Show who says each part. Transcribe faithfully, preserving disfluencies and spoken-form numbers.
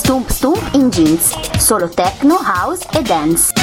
Speaker 1: Stump Stump in Jeans, solo techno, house e dance.